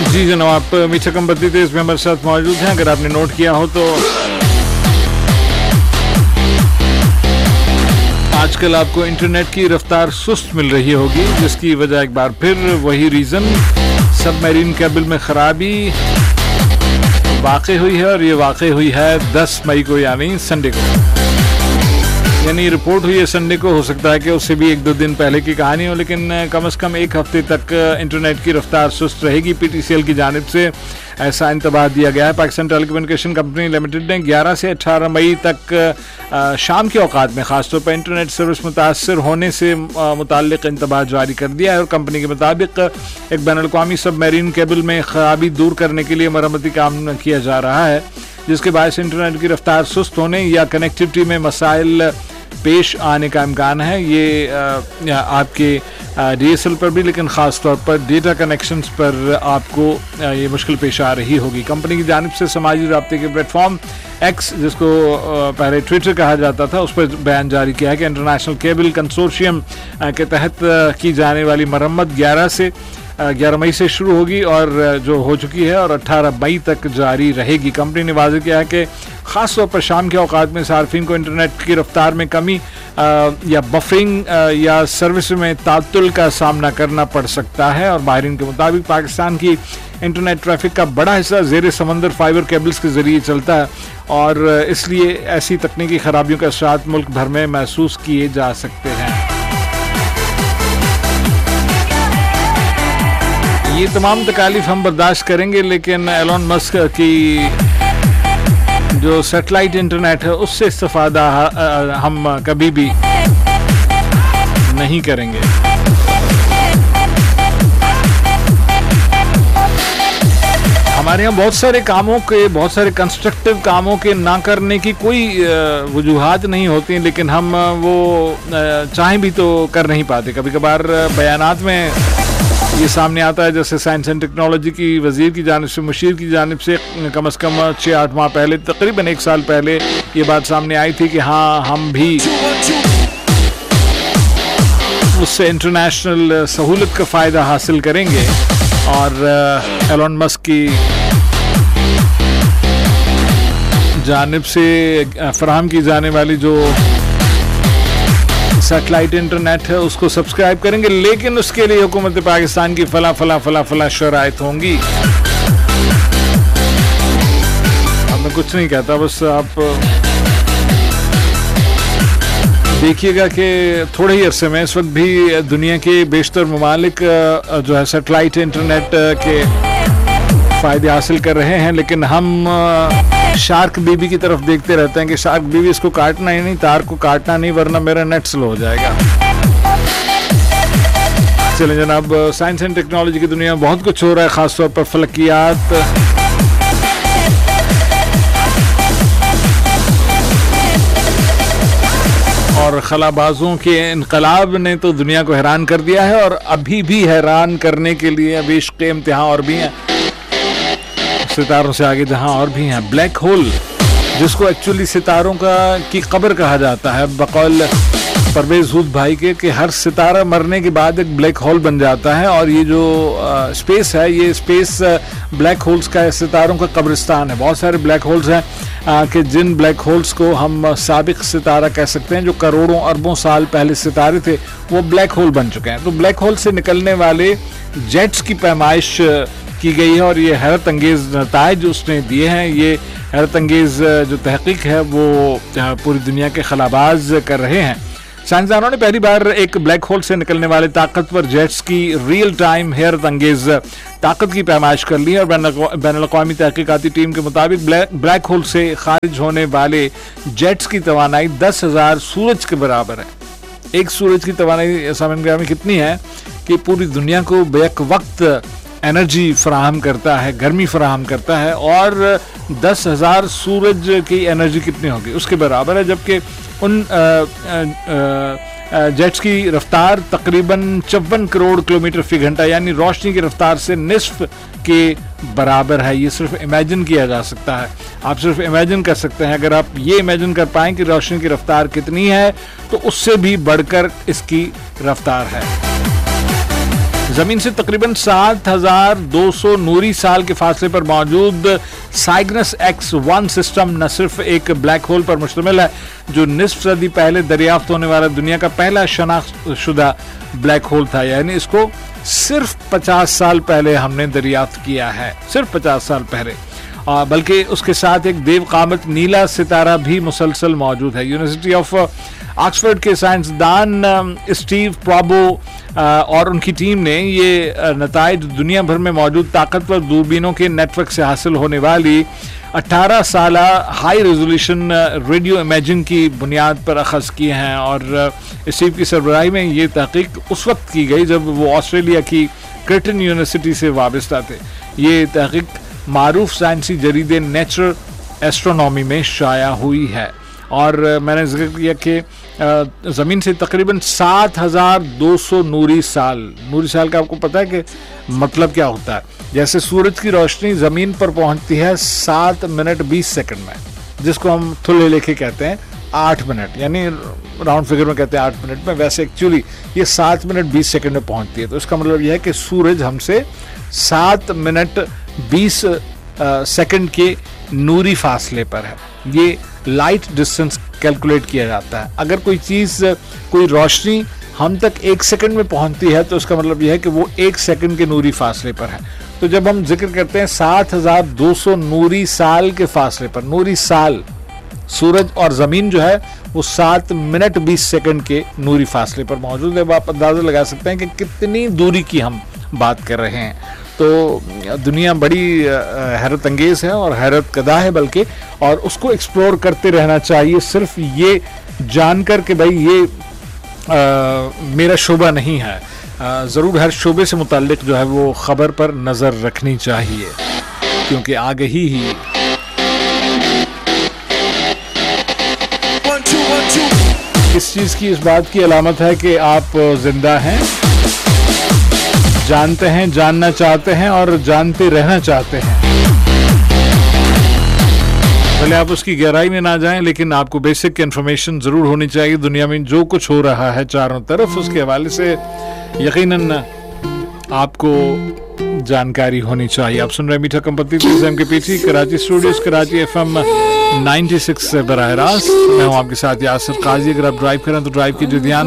जी जनाब, आप मीठा कम बत्ती थे इसमें हमारे साथ मौजूद हैं। अगर आपने नोट किया हो तो आजकल आपको इंटरनेट की रफ्तार सुस्त मिल रही होगी, जिसकी वजह एक बार फिर वही रीज़न सबमरीन केबल में ख़राबी वाक़ई हुई है। और ये वाक़ई हुई है 10 मई को, यानी संडे को। यानी रिपोर्ट हुई है संडे को, हो सकता है कि उससे भी 1-2 दिन पहले की कहानी हो, लेकिन कम से कम 1 हफ्ते तक इंटरनेट की रफ्तार सुस्त रहेगी। PTCL की जानिब से ऐसा इंतबाह दिया गया है। पाकिस्तान टेलीकम्युनिकेशन कंपनी लिमिटेड ने 11 से 18 मई तक शाम के औकात में खासतौर पर इंटरनेट सर्विस मुतासर होने से मुताल्लिक इंतबाह जारी कर दिया है। और कंपनी के मुताबिक एक बैनुल-अक़वामी सबमरीन केबल में खराबी दूर करने के लिए मरम्मती काम किया जा रहा है, जिसके बायस इंटरनेट की रफ्तार सुस्त होने या कनेक्टिविटी में मसाइल पेश आने का इम्कान है। ये आपके DSL पर भी, लेकिन ख़ास तौर पर डेटा कनेक्शंस पर आपको ये मुश्किल पेश आ रही होगी। कंपनी की जानिब से समाजी राब्ते के प्लेटफॉर्म X, जिसको पहले ट्विटर कहा जाता था, उस पर बयान जारी किया है कि इंटरनेशनल केबल कंसोर्शियम के तहत की जाने वाली मरम्मत 11 मई से शुरू होगी और जो हो चुकी है, और 18 मई तक जारी रहेगी। कंपनी ने वाज़ेह किया है कि ख़ास तौर पर शाम के औकात में सार्फिन को इंटरनेट की रफ्तार में कमी या बफरिंग या सर्विस में तातुल का सामना करना पड़ सकता है। और माहिरीन के मुताबिक पाकिस्तान की इंटरनेट ट्रैफिक का बड़ा हिस्सा ज़ेर समंदर फाइबर केबल्स के ज़रिए चलता है, और इसलिए ऐसी तकनीकी खराबियों के असरात मुल्क भर में महसूस किए जा सकते हैं। ये तमाम तकालीफ हम बर्दाश्त करेंगे, लेकिन एलोन मस्क की जो सैटेलाइट इंटरनेट है उससे इस्तेफादा हम कभी भी नहीं करेंगे। हमारे यहाँ बहुत सारे कंस्ट्रक्टिव कामों के ना करने की कोई वजूहात नहीं होती, लेकिन हम वो चाहें भी तो कर नहीं पाते। कभी कभार बयानात में ये सामने आता है, जैसे साइंस एंड टेक्नोलॉजी की वजीर की जानिब से, मुशीर की जानिब से कम से कम 6-8 माह पहले, तकरीबन 1 साल पहले ये बात सामने आई थी कि हाँ, हम भी उससे इंटरनेशनल सहूलत का फ़ायदा हासिल करेंगे। और एलोन मस्क की जानिब से फराहम की जाने वाली जो सैटेलाइट इंटरनेट है उसको सब्सक्राइब करेंगे, लेकिन उसके लिए हुकूमत पाकिस्तान की फला शराइत होंगी। अब मैं कुछ नहीं कहता, बस आप देखिएगा कि थोड़े ही अरसे में, इस वक्त भी दुनिया के बेशतर ममालिक जो है सैटेलाइट इंटरनेट के फ़ायदे हासिल कर रहे हैं, लेकिन हम शार्क बीबी की तरफ देखते रहते हैं कि शार्क बीबी, इसको काटना ही नहीं, तार को काटना नहीं, वरना मेरा नेट स्लो हो जाएगा। चलें जनाब, साइंस एंड टेक्नोलॉजी की दुनिया में बहुत कुछ हो रहा है, ख़ासतौर पर फलकियात, और खलाबाजों के इनकलाब ने तो दुनिया को हैरान कर दिया है, और अभी भी हैरान करने के लिए अभी इश्क़ इम्तिहान और भी हैं, सितारों से आगे जहां और भी हैं। ब्लैक होल, जिसको एक्चुअली सितारों की कब्र कहा जाता है, बकौल परवेज़ हुद भाई के, कि हर सितारा मरने के बाद एक ब्लैक होल बन जाता है। और ये जो स्पेस है, ये स्पेस ब्लैक होल्स का, सितारों का कब्रिस्तान है। बहुत सारे ब्लैक होल्स हैं कि जिन ब्लैक होल्स को हम साबिक सितारा कह सकते हैं, जो करोड़ों अरबों साल पहले सितारे थे, वो ब्लैक होल बन चुके हैं। तो ब्लैक होल से निकलने वाले जेट्स की पैमाइश की गई है, और ये हैरत अंगेज़ नताइज उसने दिए हैं। ये हैरत अंगेज़ जो तहकीक है वो पूरी दुनिया के खलाबाज कर रहे हैं। साइंसदानों ने पहली बार एक ब्लैक होल से निकलने वाले ताकतवर जेट्स की रियल टाइम हैरत अंगेज़ ताकत की पैमाइश कर ली है। और बैनुल-अक़वामी तहकीकाती टीम के मुताबिक ब्लैक होल से खारिज होने वाले जेट्स की तवानाई 10,000 सूरज के बराबर है। एक सूरज की तवानाई समझ में कितनी है कि पूरी दुनिया को बेक वक्त एनर्जी फराहम करता है, गर्मी फराहम करता है, और 10,000 सूरज की एनर्जी कितनी होगी उसके बराबर है। जबकि उन जेट्स की रफ्तार तकरीबन 54 करोड़ किलोमीटर फी घंटा, यानी रोशनी की रफ्तार से निस्फ के बराबर है। ये सिर्फ इमेजिन किया जा सकता है, आप सिर्फ इमेजिन कर सकते हैं। अगर आप ये इमेजिन कर पाएँ कि रोशनी की रफ्तार कितनी है, तो उससे भी बढ़कर इसकी रफ्तार है। जमीन से तकरीबन 7200 नूरी साल के फासले पर मौजूद साइग्नस X1 सिस्टम न सिर्फ एक ब्लैक होल पर मुश्तमिल है जो निस्फ सदी पहले दरियाफ्त होने वाला दुनिया का पहला शनाख्तशुदा ब्लैक होल था, यानी इसको सिर्फ 50 साल पहले हमने दरियाफ्त किया है, सिर्फ 50 साल पहले, बल्कि उसके साथ एक देवकामत नीला सितारा भी मुसलसल मौजूद है। यूनिवर्सिटी ऑफ ऑक्सफोर्ड के साइंसदान स्टीव प्रॉबो और उनकी टीम ने ये नताइज दुनिया भर में मौजूद ताकतवर दूरबीनों के नेटवर्क से हासिल होने वाली 18 साला हाई रेजोल्यूशन रेडियो इमेजिंग की बुनियाद पर अखज़ किए हैं। और स्टीव की सरबराही में ये तहकीक उस वक्त की गई जब वो ऑस्ट्रेलिया की कर्टन यूनिवर्सिटी से वाबस्ता थे। ये तहकीक मारूफ साइंसी जरीदे नेचर एस्ट्रोनॉमी में शाया हुई है। और मैंने जिक्र किया कि ज़मीन से तकरीबन 7200 नूरी साल का आपको पता है कि मतलब क्या होता है? जैसे सूरज की रोशनी ज़मीन पर पहुंचती है 7 मिनट 20 सेकंड में, जिसको हम थुल्ले लेके कहते हैं 8 मिनट, यानी राउंड फिगर में कहते हैं 8 मिनट में, वैसे एक्चुअली ये 7 मिनट 20 सेकंड में पहुंचती है। तो इसका मतलब यह है कि सूरज हमसे 7 मिनट 20 सेकंड के नूरी फासले पर है। ये लाइट डिस्टेंस कैलकुलेट किया जाता है। अगर कोई चीज़, कोई रोशनी हम तक 1 सेकंड में पहुंचती है तो इसका मतलब यह है कि वो 1 सेकंड के नूरी फासले पर है। तो जब हम जिक्र करते हैं 7200 नूरी साल के फासले पर, नूरी साल, सूरज और ज़मीन जो है वो 7 मिनट 20 सेकंड के नूरी फासले पर मौजूद है। आप अंदाज़ा लगा सकते हैं कि कितनी दूरी की हम बात कर रहे हैं। तो दुनिया बड़ी हैरत अंगेज़ है और हैरत कदा है बल्कि, और उसको एक्सप्लोर करते रहना चाहिए। सिर्फ ये जानकर कि भाई ये मेरा शोबा नहीं है, ज़रूर हर शोबे से मुताल्लिक जो है वो ख़बर पर नज़र रखनी चाहिए, क्योंकि आगही ही इस चीज़ की, इस बात की अलामत है कि आप जिंदा हैं, जानते हैं, जानना चाहते हैं और जानते रहना चाहते हैं। भले आप उसकी गहराई में ना जाएं, लेकिन आपको बेसिक इन्फॉर्मेशन ज़रूर होनी चाहिए। दुनिया में जो कुछ हो रहा है चारों तरफ, उसके हवाले से यकीनन आपको जानकारी होनी चाहिए। आप सुन रहे मीठा कंपति MKPT Karachi studios, Karachi FM 96 से बराह रास्त। मैं हूँ आपके साथ यासिर काजी। अगर आप ड्राइव करें तो ड्राइव कीजिए ध्यान